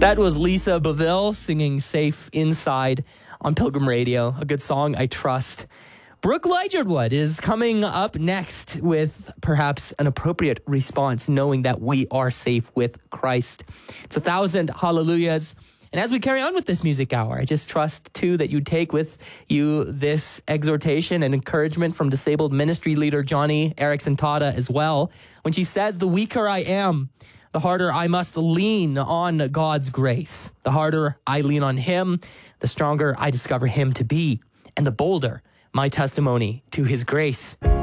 That was Lisa Beville singing Safe Inside on Pilgrim Radio. A good song, I trust. Brooke Ligertwood is coming up next with perhaps an appropriate response, knowing that we are safe with Christ. It's 1,000 hallelujahs. And as we carry on with this music hour, I just trust, too, that you take with you this exhortation and encouragement from disabled ministry leader Johnny Erickson Tata as well, when she says, "The weaker I am, the harder I must lean on God's grace. The harder I lean on Him, the stronger I discover Him to be, and the bolder my testimony to His grace."